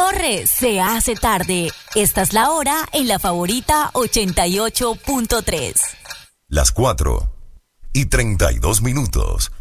¡Corre! Se hace tarde. Esta es la hora en La Favorita 88.3. Las 4:32.